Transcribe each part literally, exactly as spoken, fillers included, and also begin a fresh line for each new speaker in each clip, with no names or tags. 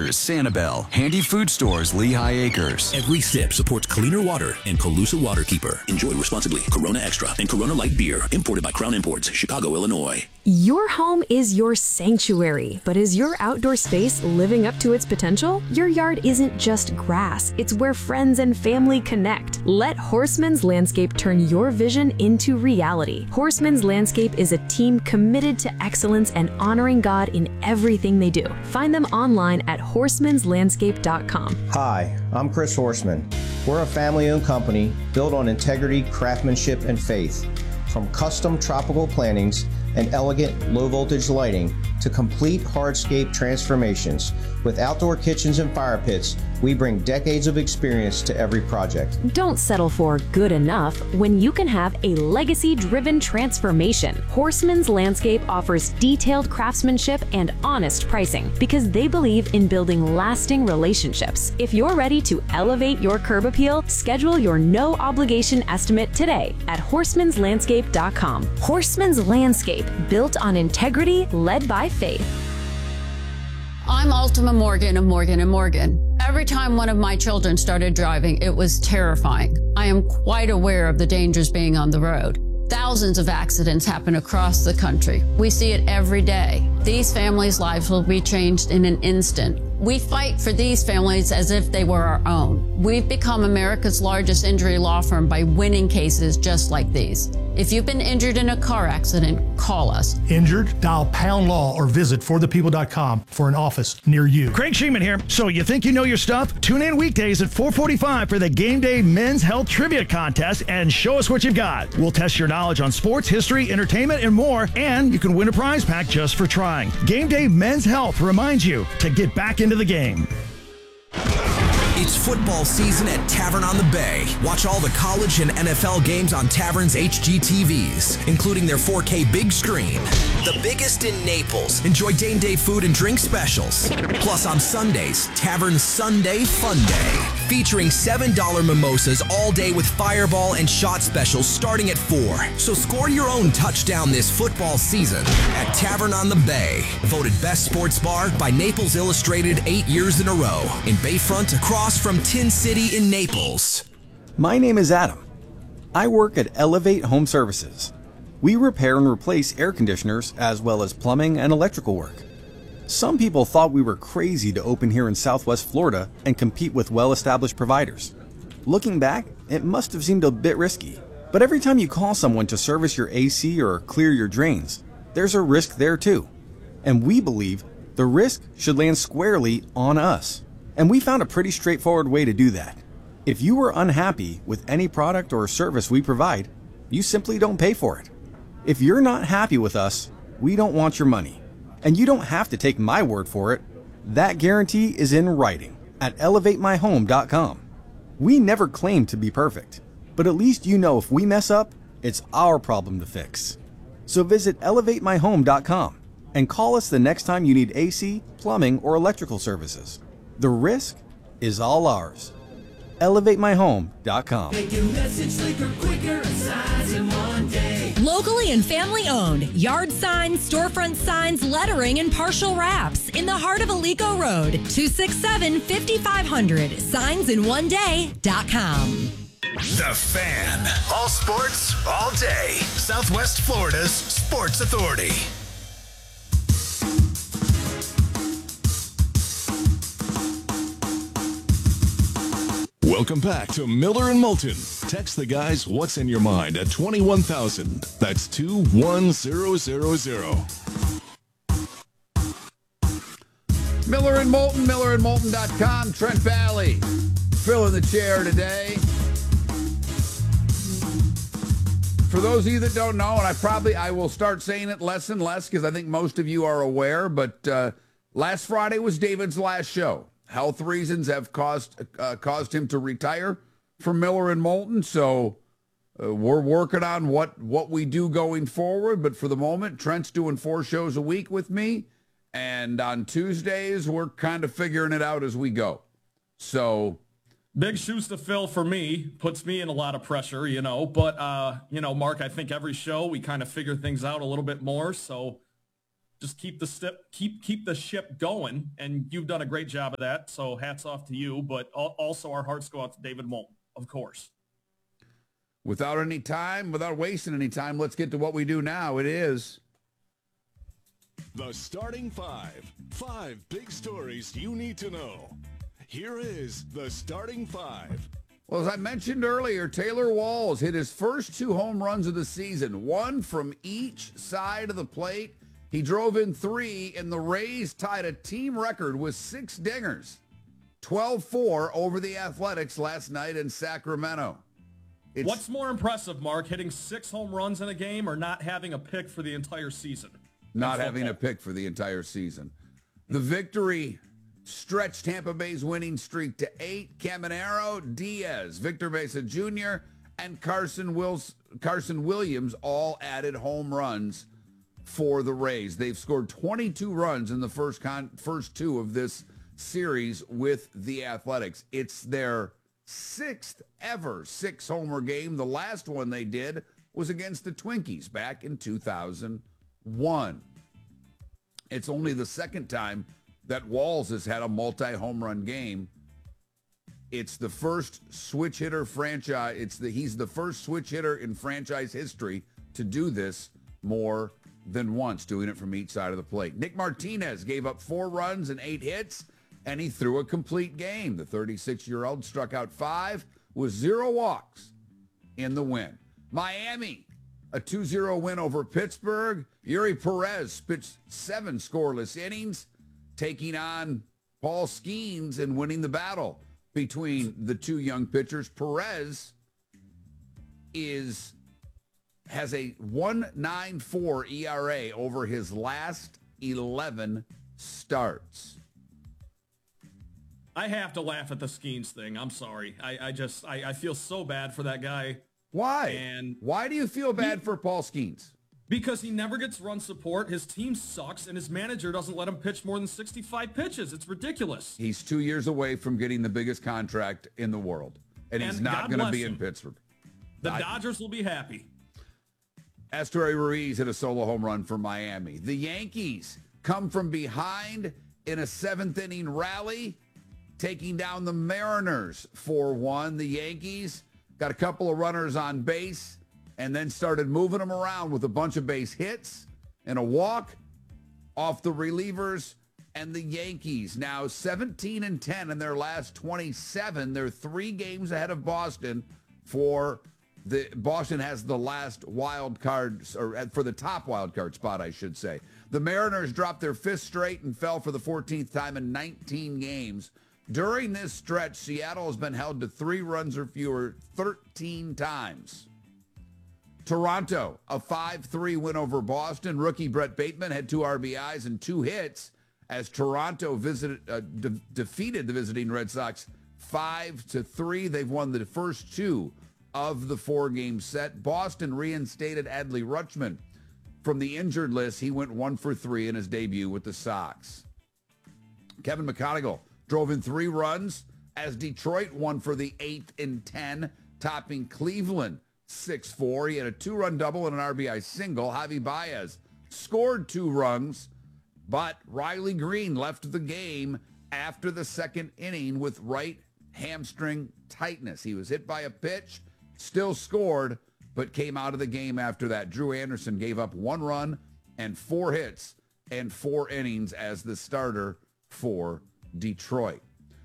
Acres, Sanibel. Handy Food Stores, Lehigh Acres.
Every sip supports cleaner water and Colusa Waterkeeper. Enjoy responsibly. Corona Extra and Corona Light Beer. Imported by Crown Imports, Chicago, Illinois.
Your home is your sanctuary, but is your outdoor space living up to its potential? Your yard isn't just grass, it's where friends and family connect. Let Horseman's Landscape turn your vision into reality. Horseman's Landscape is a team committed to excellence and honoring God in everything they do. Find them online at horsemans landscape dot com.
Hi, I'm Chris Horseman. We're a family-owned company built on integrity, craftsmanship, and faith. From custom tropical plantings and elegant low-voltage lighting to complete hardscape transformations. With outdoor kitchens and fire pits, we bring decades of experience to every project.
Don't settle for good enough when you can have a legacy-driven transformation. Horseman's Landscape offers detailed craftsmanship and honest pricing because they believe in building lasting relationships. If you're ready to elevate your curb appeal, schedule your no-obligation estimate today at horsemans landscape dot com. Horseman's Landscape, built on integrity, led by faith.
I'm Ultima Morgan of Morgan and Morgan. Every time one of my children started driving, it was terrifying. I am quite aware of the dangers being on the road. Thousands of accidents happen across the country. We see it every day. These families' lives will be changed in an instant. We fight for these families as if they were our own. We've become America's largest injury law firm by winning cases just like these. If you've been injured in a car accident, call us.
Injured? Dial pound law or visit for the people dot com for an office near you.
Craig Sheeman here. So you think you know your stuff? Tune in weekdays at four forty-five for the Game Day Men's Health Trivia Contest and show us what you've got. We'll test your knowledge on sports, history, entertainment, and more, and you can win a prize pack just for trying. Game Day Men's Health reminds you to get back into the game.
It's football season at Tavern on the Bay. Watch all the college and N F L games on Tavern's H G T Vs, including their four K big screen. The biggest in Naples. Enjoy Dane Day food and drink specials. Plus on Sundays, Tavern's Sunday Fun Day, featuring seven dollar mimosas all day with fireball and shot specials starting at four. So score your own touchdown this football season at Tavern on the Bay. Voted Best Sports Bar by Naples Illustrated eight years in a row. In Bayfront, across from Tin City in Naples.
My name is Adam. I work at Elevate Home Services. We repair and replace air conditioners as well as plumbing and electrical work. Some people thought we were crazy to open here in Southwest Florida and compete with well-established providers. Looking back, it must have seemed a bit risky. But every time you call someone to service your A C or clear your drains, there's a risk there too. And we believe the risk should land squarely on us. And we found a pretty straightforward way to do that. If you are unhappy with any product or service we provide, you simply don't pay for it. If you're not happy with us, we don't want your money. And you don't have to take my word for it. That guarantee is in writing at elevate my home dot com. We never claim to be perfect, but at least you know if we mess up, it's our problem to fix. So visit elevate my home dot com and call us the next time you need A C, plumbing, or electrical services. The risk is all ours. elevate my home dot com.
Make your message slicker, quicker, signs in one day.
Locally and family owned. Yard signs, storefront signs, lettering, and partial wraps in the heart of Alico Road. two six seven, five five zero zero. signs in one day dot com.
The Fan. All sports, all day. Southwest Florida's Sports Authority.
Welcome back to Miller and Moulton. Text the guys what's in your mind at twenty-one thousand. That's two one zero zero zero.
Miller and Moulton, miller and moulton dot com. Trent Valley filling the chair today. For those of you that don't know, and I probably I will start saying it less and less because I think most of you are aware, but uh, last Friday was David's last show. Health reasons have caused uh, caused him to retire from Miller and Moulton, so uh, we're working on what, what we do going forward. But for the moment, Trent's doing four shows a week with me, and on Tuesdays, we're kind of figuring it out as we go. So
big shoes to fill for me, puts me in a lot of pressure, you know. But, uh, you know, Mark, I think every show we kind of figure things out a little bit more, so just keep the step, keep keep the ship going, and you've done a great job of that. So hats off to you, but also our hearts go out to David Moulton, of course.
Without any time, without wasting any time, let's get to what we do now. It is
the starting five. Five big stories you need to know. Here is the starting five.
Well, as I mentioned earlier, Taylor Walls hit his first two home runs of the season, one from each side of the plate. He drove in three, and the Rays tied a team record with six dingers, twelve four over the Athletics last night in Sacramento. It's,
What's more impressive, Mark, hitting six home runs in a game or not having a pick for the entire season?
Not having a pick for the entire season. The victory stretched Tampa Bay's winning streak to eight. Caminero, Diaz, Victor Mesa Junior, and Carson, Wills, Carson Williams all added home runs for the Rays. They've scored twenty-two runs in the first con- first two of this series with the Athletics. It's their sixth ever six-homer game. The last one they did was against the Twinkies back in two thousand one. It's only the second time that Walls has had a multi-home run game. It's the first switch hitter franchise. It's the he's the first switch hitter in franchise history to do this more than once, doing it from each side of the plate. Nick Martinez gave up four runs and eight hits, and he threw a complete game. The thirty-six-year-old struck out five with zero walks in the win. Miami, a two zero win over Pittsburgh. Yuri Perez pitched seven scoreless innings, taking on Paul Skeens and winning the battle between the two young pitchers. Perez is has a one point nine four E R A over his last eleven starts.
I have to laugh at the Skeens thing. I'm sorry. I, I just I, I feel so bad for that guy.
Why?
And
why do you feel bad
he,
for Paul Skeens?
Because he never gets run support. His team sucks, and his manager doesn't let him pitch more than sixty-five pitches. It's ridiculous.
He's two years away from getting the biggest contract in the world, and, and he's not going to be him. in Pittsburgh.
The
I,
Dodgers will be happy.
Esteury Ruiz hit a solo home run for Miami. The Yankees come from behind in a seventh-inning rally, taking down the Mariners four one. The Yankees got a couple of runners on base and then started moving them around with a bunch of base hits and a walk off the relievers. And the Yankees now seventeen and ten in their last twenty-seven. They're three games ahead of Boston for the Boston has the last wild card, or for the top wild card spot, I should say. The Mariners dropped their fifth straight and fell for the fourteenth time in nineteen games. During this stretch, Seattle has been held to three runs or fewer thirteen times. Toronto, a five three win over Boston. Rookie Brett Bateman had two R B Is and two hits as Toronto visited, uh, de- defeated the visiting Red Sox five to three. They've won the first two of the four-game set. Boston reinstated Adley Rutschman from the injured list. He went one for three in his debut with the Sox. Kevin McConaughey drove in three runs as Detroit won for the eighth and ten, topping Cleveland six four. He had a two-run double and an R B I single. Javi Baez scored two runs, but Riley Green left the game after the second inning with right hamstring tightness. He was hit by a pitch, still scored, but came out of the game after that. Drew Anderson gave up one run and four hits and four innings as the starter for Detroit.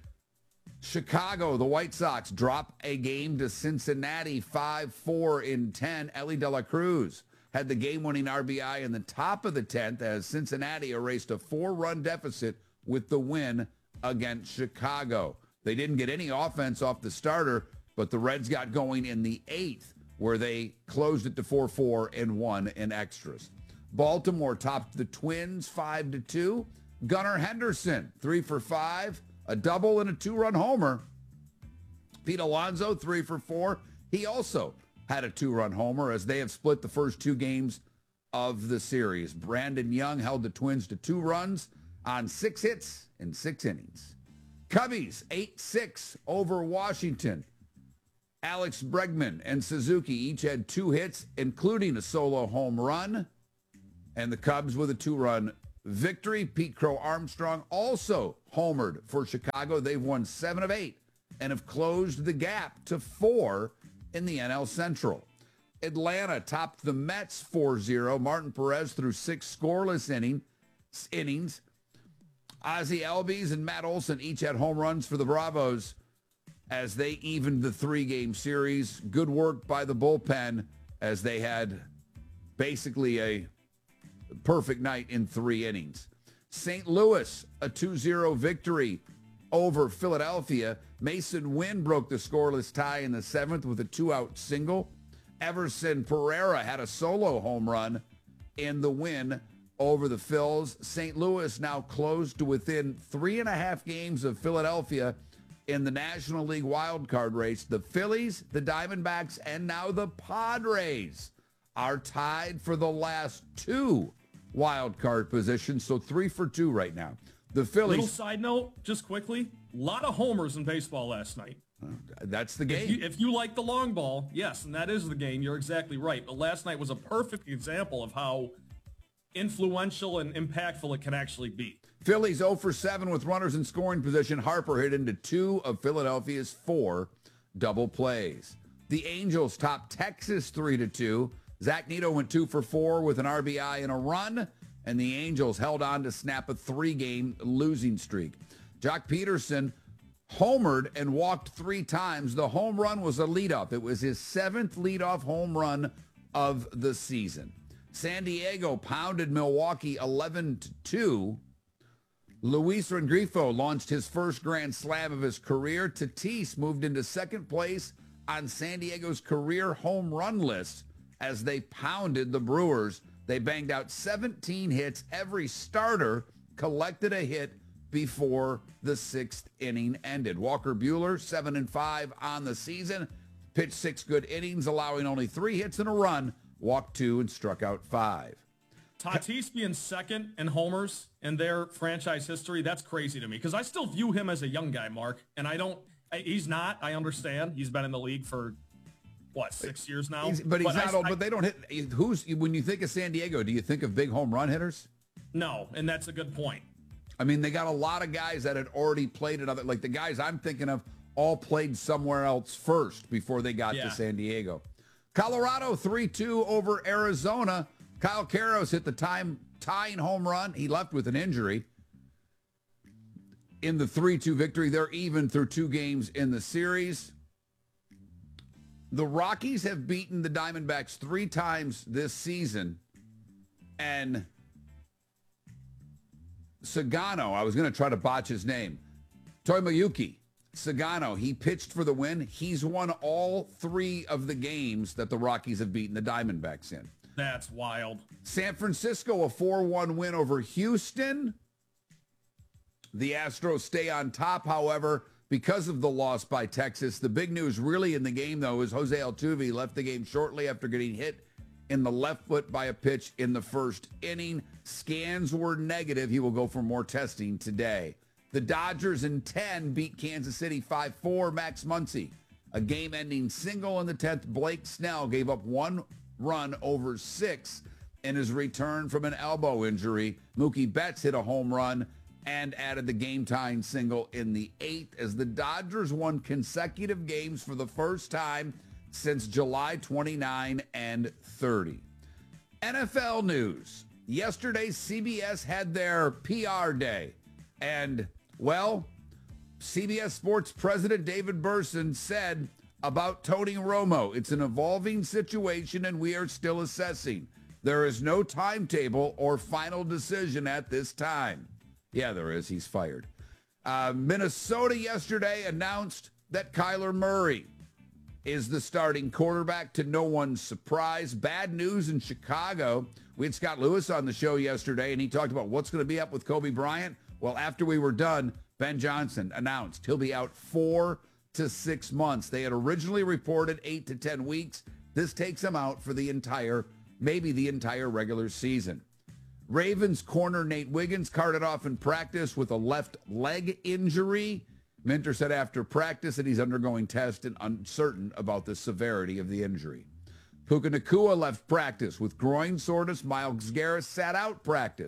Chicago, the White Sox drop a game to Cincinnati five four in ten. Ellie De La Cruz had the game-winning R B I in the top of the tenth as Cincinnati erased a four-run deficit with the win against Chicago. They didn't get any offense off the starter, but the Reds got going in the eighth, where they closed it to four four and won in extras. Baltimore topped the Twins five to two. Gunnar Henderson, three for five, a double and a two-run homer. Pete Alonso, three for four. He also had a two-run homer as they have split the first two games of the series. Brandon Young held the Twins to two runs on six hits in six innings. Cubbies, eight six over Washington. Alex Bregman and Suzuki each had two hits, including a solo home run. And the Cubs with a two-run victory. Pete Crow Armstrong also homered for Chicago. They've won seven of eight and have closed the gap to four in the N L Central. Atlanta topped the Mets four zero. Martin Perez threw six scoreless inning, innings. Ozzie Albies and Matt Olson each had home runs for the Bravos as they evened the three-game series. Good work by the bullpen as they had basically a perfect night in three innings. Saint Louis, a two zero victory over Philadelphia. Mason Wynn broke the scoreless tie in the seventh with a two-out single. Everson Pereira had a solo home run in the win over the Phils. Saint Louis now close to within three and a half games of Philadelphia in the National League wildcard race. The Phillies, the Diamondbacks, and now the Padres are tied for the last two wildcard positions, so three for two right now. The Phillies.
Little side note, just quickly, a lot of homers in baseball last night.
That's the game.
If you, if you like the long ball, yes, and that is the game, you're exactly right. But last night was a perfect example of how influential and impactful it can actually be.
Phillies oh for seven with runners in scoring position. Harper hit into two of Philadelphia's four double plays. The Angels topped Texas three to two. Zach Neto went two for four with an R B I and a run, and the Angels held on to snap a three-game losing streak. Jock Peterson homered and walked three times. The home run was a leadoff. It was his seventh leadoff home run of the season. San Diego pounded Milwaukee eleven to two. Luis Rengifo launched his first grand slam of his career. Tatis moved into second place on San Diego's career home run list as they pounded the Brewers. They banged out seventeen hits. Every starter collected a hit before the sixth inning ended. Walker Buehler, seven and five on the season, pitched six good innings, allowing only three hits and a run, walked two and struck out five.
Tatis being second in homers in their franchise history, that's crazy to me because I still view him as a young guy, Mark, and I don't, he's not, I understand. He's been in the league for, what, six years now?
He's, but he's
but
not
I,
old,
I,
but they don't hit, who's, when you think of San Diego, do you think of big home run hitters?
No, and that's a good point.
I mean, they got a lot of guys that had already played at other, like the guys I'm thinking of all played somewhere else first before they got yeah. to San Diego. Colorado three two over Arizona. Kyle Karros hit the time tying home run. He left with an injury. In the three two victory, they're even through two games in the series. The Rockies have beaten the Diamondbacks three times this season. And Sagano, I was going to try to botch his name. Tomoyuki Sagano, he pitched for the win. He's won all three of the games that the Rockies have beaten the Diamondbacks in.
That's wild.
San Francisco, a four one win over Houston. The Astros stay on top, however, because of the loss by Texas. The big news really in the game, though, is Jose Altuve left the game shortly after getting hit in the left foot by a pitch in the first inning. Scans were negative. He will go for more testing today. The Dodgers in ten beat Kansas City five four. Max Muncy, a game-ending single in the tenth. Blake Snell gave up one run over six in his return from an elbow injury. Mookie Betts hit a home run and added the game-tying single in the eighth as the Dodgers won consecutive games for the first time since July twenty-ninth and thirty. N F L news. Yesterday, C B S had their P R day. And, well, C B S Sports President David Berson said about Tony Romo, it's an evolving situation and we are still assessing. There is no timetable or final decision at this time. Yeah, there is. He's fired. Uh, Minnesota yesterday announced that Kyler Murray is the starting quarterback, to no one's surprise. Bad news in Chicago. We had Scott Lewis on the show yesterday, and he talked about what's going to be up with Kobe Bryant. Well, after we were done, Ben Johnson announced he'll be out four to six months. They had originally reported eight to ten weeks. This takes him out for the entire, maybe the entire regular season. Ravens corner Nate Wiggins carted off in practice with a left leg injury. Minter said after practice that he's undergoing tests and uncertain about the severity of the injury. Puka Nacua left practice with groin soreness. Myles Garrett sat out practice.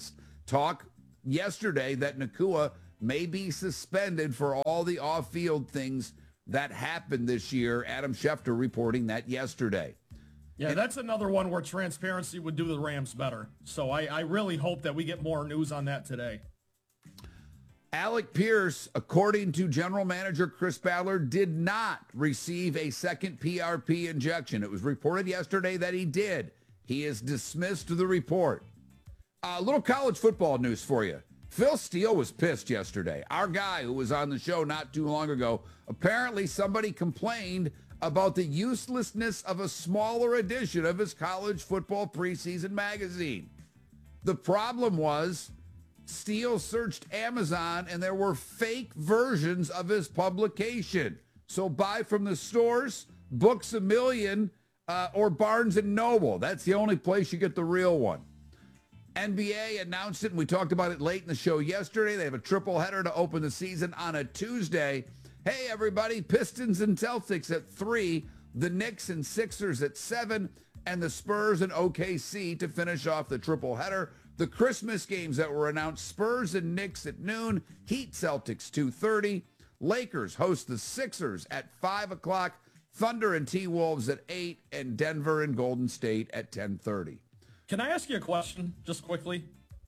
talk yesterday that Nacua may be suspended for all the off-field things that happened this year. Adam Schefter reporting that yesterday.
Yeah, and that's another one where transparency would do the Rams better. So I, I really hope that we get more news on that today.
Alec Pierce, according to General Manager Chris Ballard, did not receive a second P R P injection. It was reported yesterday that he did. He has dismissed the report. A uh, little college football news for you. Phil Steele was pissed yesterday. Our guy who was on the show not too long ago, apparently somebody complained about the uselessness of a smaller edition of his college football preseason magazine. The problem was Steele searched Amazon and there were fake versions of his publication. So buy from the stores, Books A Million, uh, or Barnes and Noble. That's the only place you get the real one. N B A announced it, and we talked about it late in the show yesterday. They have a triple header to open the season on a Tuesday. Hey, everybody, Pistons and Celtics at three, the Knicks and Sixers at seven, and the Spurs and O K C to finish off the triple header. The Christmas games that were announced, Spurs and Knicks at noon, Heat Celtics two thirty, Lakers host the Sixers at five o'clock, Thunder and T-Wolves at eight, and Denver and Golden State at ten thirty.
Can I ask you a question just quickly?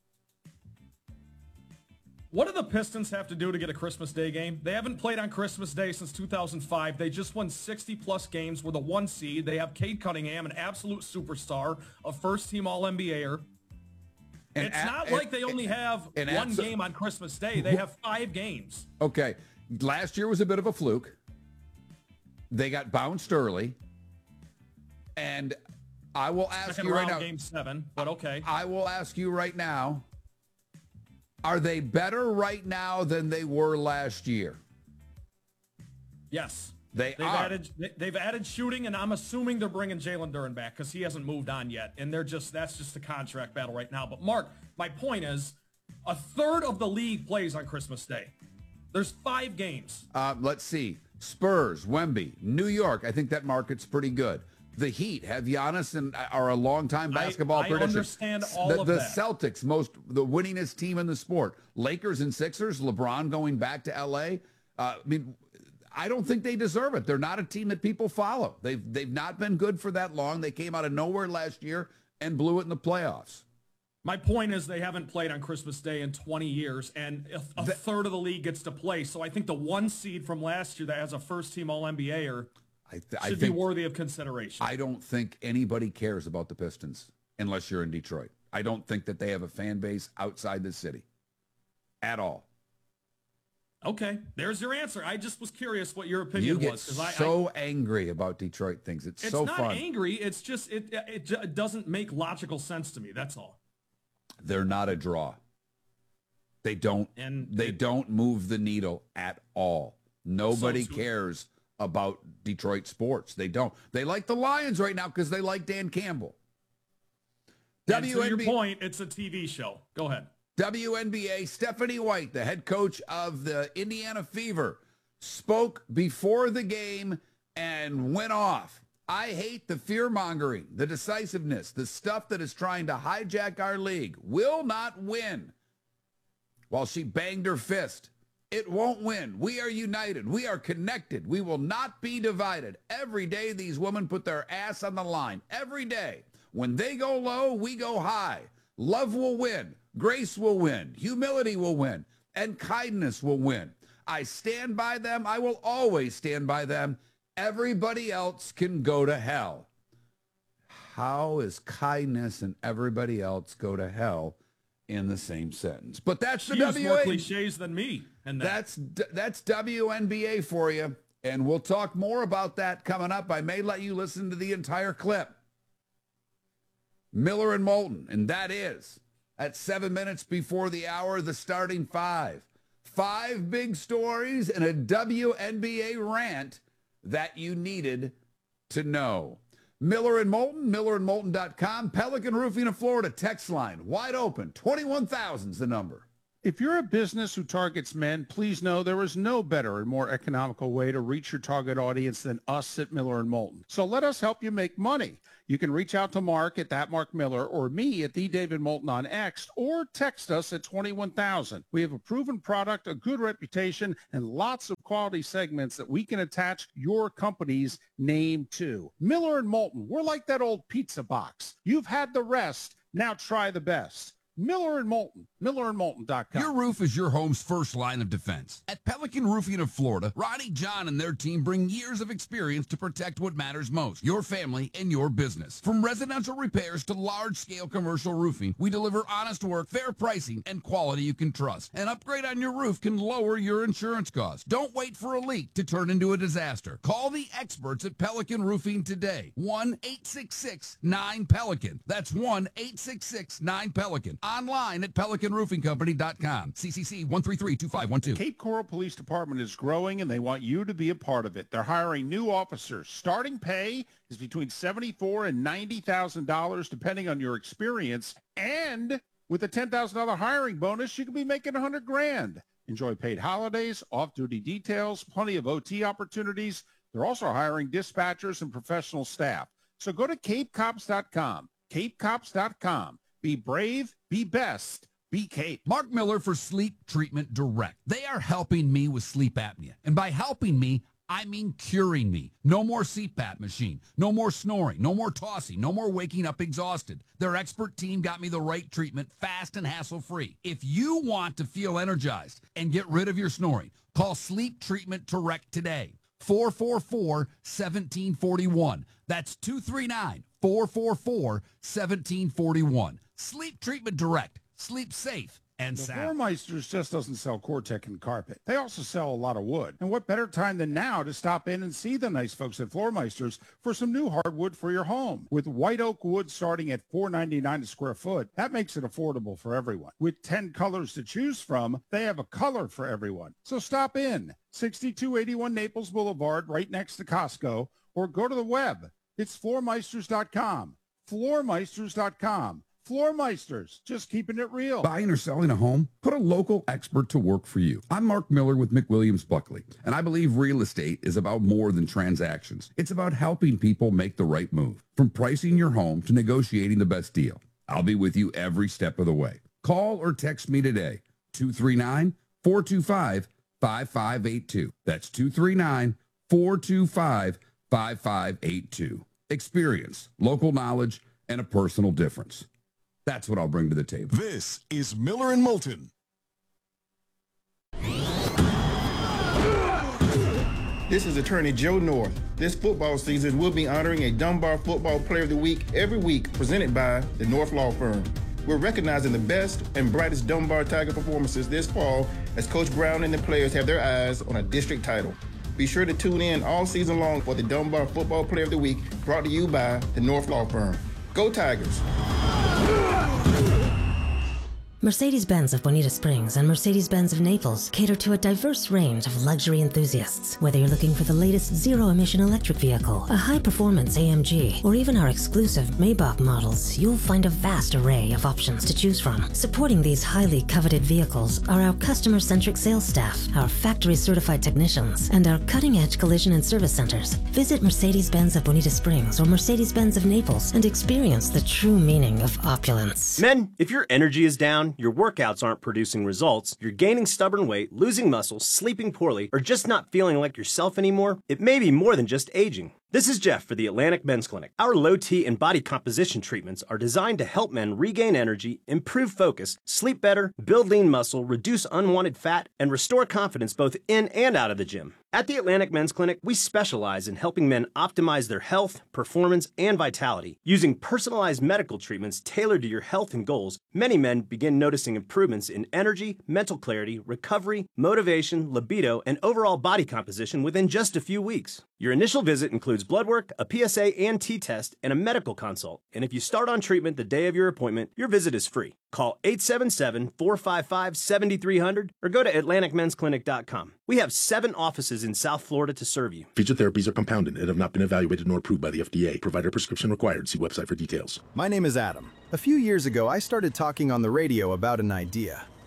What do the Pistons have to do to get a Christmas Day game? They haven't played on Christmas Day since two thousand five. They just won sixty plus games with a one seed. They have Cade Cunningham, an absolute superstar, a first-team All N B A-er.
And
it's
a-
not
and-
like they only have
and
one
abso-
game on Christmas Day. They have five games.
Okay, last year was a bit of a fluke. They got bounced early. And I will ask
Second
you right
round,
now.
game seven, but okay.
I will ask you right now. Are they better right now than they were last year?
Yes.
They
they've
are.
added they- they've added shooting, and I'm assuming they're bringing Jalen Duren back because he hasn't moved on yet, and they're just that's just a contract battle right now. But Mark, my point is, a third of the league plays on Christmas Day. There's five games.
Uh, let's see. Spurs, Wemby, New York. I think that market's pretty good. The Heat have Giannis and are a longtime basketball
I, I
tradition.
understand all
the,
of
the
that.
Celtics, most the winningest team in the sport. Lakers and Sixers. LeBron going back to L A. Uh, I mean, I don't think they deserve it. They're not a team that people follow. They've they've not been good for that long. They came out of nowhere last year and blew it in the playoffs.
My point is they haven't played on Christmas Day in twenty years, and a, a third of the league gets to play. So I think the one seed from last year that has a first-team All N B A-er
I th-
should
I
be
think,
worthy of consideration.
I don't think anybody cares about the Pistons unless you're in Detroit. I don't think that they have a fan base outside the city at all.
Okay, there's your answer. I just was curious what your opinion
You get
was. 'cause I,
so
I,
angry about Detroit things. It's,
it's
so
not
fun.
angry. It's just it, it it doesn't make logical sense to me. That's all.
They're not a draw. They don't.
And
they
it-
don't move the needle at all. Nobody
So- so-
cares about Detroit sports. They don't. They like the Lions right now because they like Dan Campbell.
And to your
W N B A
point, it's a T V show. Go ahead.
W N B A, Stephanie White, the head coach of the Indiana Fever, spoke before the game and went off. I hate the fear-mongering, the decisiveness, the stuff that is trying to hijack our league. Will not win. While she banged her fist. It won't win. We are united. We are connected. We will not be divided. Every day these women put their ass on the line. Every day. When they go low, we go high. Love will win. Grace will win. Humility will win. And kindness will win. I stand by them. I will always stand by them. Everybody else can go to hell. How is kindness and everybody else go to hell in the same sentence? But that's the
She used
W
more
A.
cliches than me. And that.
That's that's W N B A for you. And we'll talk more about that coming up. I may let you listen to the entire clip. Miller and Moulton, and that is at seven minutes before the hour, the starting five. Five big stories and a W N B A rant that you needed to know. Miller and Moulton, miller and moulton dot com, Pelican Roofing of Florida text line, wide open, twenty-one thousand is the number.
If you're a business who targets men, please know there is no better and more economical way to reach your target audience than us at Miller and Moulton. So let us help you make money. You can reach out to Mark at that Mark Miller or me at the David Moulton on X, or text us at twenty-one thousand. We have a proven product, a good reputation, and lots of quality segments that we can attach your company's name to. Miller and Moulton, we're like that old pizza box. You've had the rest. Now try the best. Miller and Moulton, miller and moulton dot com.
Your roof is your home's first line of defense. At Pelican Roofing of Florida, Ronnie John and their team bring years of experience to protect what matters most, your family and your business. From residential repairs to large-scale commercial roofing, we deliver honest work, fair pricing, and quality you can trust. An upgrade on your roof can lower your insurance costs. Don't wait for a leak to turn into a disaster. Call the experts at Pelican Roofing today. one eight six six nine Pelican. That's one eight six six nine Pelican. Online at pelican roofing company dot com. C C C one three three two five one two.
Cape Coral Police Department is growing, and they want you to be a part of it. They're hiring new officers. Starting pay is between seventy-four thousand dollars and ninety thousand dollars, depending on your experience. And with a ten thousand dollars hiring bonus, you could be making one hundred grand. Enjoy paid holidays, off-duty details, plenty of O T opportunities. They're also hiring dispatchers and professional staff. So go to cape cops dot com. cape cops dot com. Be brave, be best, be Cape.
Mark Miller for Sleep Treatment Direct. They are helping me with sleep apnea. And by helping me, I mean curing me. No more C PAP machine. No more snoring. No more tossing. No more waking up exhausted. Their expert team got me the right treatment, fast and hassle-free. If you want to feel energized and get rid of your snoring, call Sleep Treatment Direct today. four four four, one seven four one. That's two three nine, four four four, one seven four one. Sleep Treatment Direct. Sleep safe and
The
sound.
Floormeisters just doesn't sell Cortec and carpet. They also sell a lot of wood. And what better time than now to stop in and see the nice folks at Floormeisters for some new hardwood for your home. With white oak wood starting at four ninety-nine a square foot, that makes it affordable for everyone. With ten colors to choose from, they have a color for everyone. So stop in. sixty-two eighty-one Naples Boulevard, right next to Costco, or go to the web. It's floormeisters dot com. floormeisters dot com. Floormeisters, just keeping it real.
Buying or selling a home? Put a local expert to work for you. I'm Mark Miller with McWilliams Buckley, and I believe real estate is about more than transactions. It's about helping people make the right move, from pricing your home to negotiating the best deal. I'll be with you every step of the way. Call or text me today, two three nine, four two five, five five eight two. That's two three nine, four two five, five five eight two. Experience, local knowledge, and a personal difference. That's what I'll bring to the table.
This is Miller and Moulton.
This is attorney Joe North. This football season, we'll be honoring a Dunbar Football Player of the Week every week, presented by the North Law Firm. We're recognizing the best and brightest Dunbar Tiger performances this fall as Coach Brown and the players have their eyes on a district title. Be sure to tune in all season long for the Dunbar Football Player of the Week, brought to you by the North Law Firm. Go Tigers!
Mercedes-Benz of Bonita Springs and Mercedes-Benz of Naples cater to a diverse range of luxury enthusiasts. Whether you're looking for the latest zero-emission electric vehicle, a high-performance A M G, or even our exclusive Maybach models, you'll find a vast array of options to choose from. Supporting these highly coveted vehicles are our customer-centric sales staff, our factory-certified technicians, and our cutting-edge collision and service centers. Visit Mercedes-Benz of Bonita Springs or Mercedes-Benz of Naples and experience the true meaning of opulence.
Men, if your energy is down, your workouts aren't producing results, you're gaining stubborn weight, losing muscle, sleeping poorly, or just not feeling like yourself anymore, it may be more than just aging. This is Jeff for the Atlantic Men's Clinic. Our low T and body composition treatments are designed to help men regain energy, improve focus, sleep better, build lean muscle, reduce unwanted fat, and restore confidence both in and out of the gym. At the Atlantic Men's Clinic, we specialize in helping men optimize their health, performance, and vitality. Using personalized medical treatments tailored to your health and goals, many men begin noticing improvements in energy, mental clarity, recovery, motivation, libido, and overall body composition within just a few weeks. Your initial visit includes blood work, a P S A and T test, and a medical consult. And if you start on treatment the day of your appointment, your visit is free. Call eight seven seven, four five five, seven three zero zero or go to atlantic men's clinic dot com. We have seven offices in South Florida to serve you.
Future therapies are compounded and have not been evaluated nor approved by the F D A. Provider prescription required. See website for details.
My name is Adam. A few years ago, I started talking on the radio about an idea.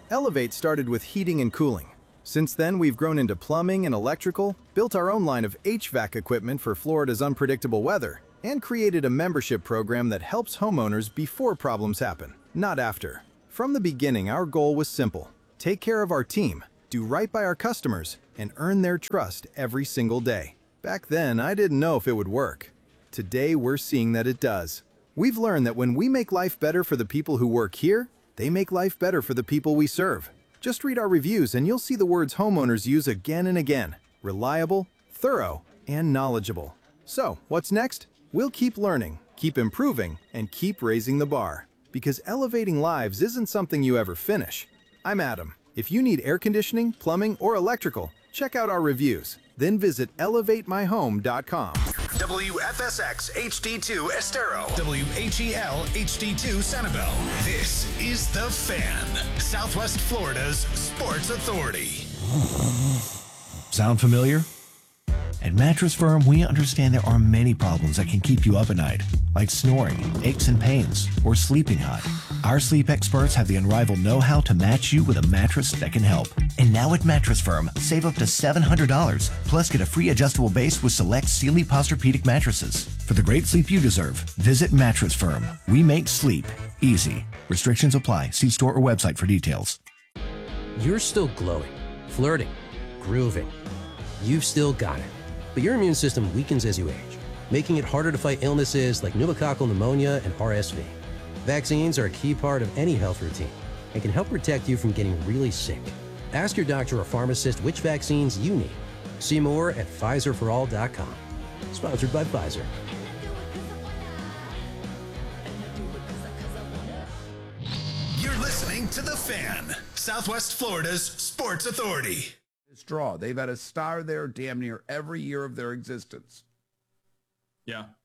Elevate started with heating and cooling. Since then, we've grown into plumbing and electrical, built our own line of H V A C equipment for Florida's unpredictable weather, and created a membership program that helps homeowners before problems happen, not after. From the beginning, our goal was simple: take care of our team, do right by our customers, and earn their trust every single day. Back then, I didn't know if it would work. Today, we're seeing that it does. We've learned that when we make life better for the people who work here, they make life better for the people we serve. Just read our reviews and you'll see the words homeowners use again and again: reliable, thorough, and knowledgeable. So, what's next? We'll keep learning, keep improving, and keep raising the bar. Because elevating lives isn't something you ever finish. I'm Adam. If you need air conditioning, plumbing, or electrical, check out our reviews. Then visit elevate my home dot com.
W F S X H D two Estero. W H E L H D two Sanibel. This is The Fan, Southwest Florida's sports authority.
Sound familiar? At Mattress Firm, we understand there are many problems that can keep you up at night, like snoring, aches and pains, or sleeping hot. Our sleep experts have the unrivaled know-how to match you with a mattress that can help. And now at Mattress Firm, save up to seven hundred dollars, plus get a free adjustable base with select Sealy Posturepedic mattresses. For the great sleep you deserve, visit Mattress Firm. We make sleep easy. Restrictions apply. See store or website for details.
You're still glowing, flirting, grooving. You've still got it. But your immune system weakens as you age, making it harder to fight illnesses like pneumococcal pneumonia and R S V. Vaccines are a key part of any health routine and can help protect you from getting really sick. Ask your doctor or pharmacist which vaccines you need. See more at Pfizer for all dot com. Sponsored by Pfizer.
You're listening to The Fan, Southwest Florida's sports authority.
Draw. They've had a star there damn near every year of their existence.
Yeah.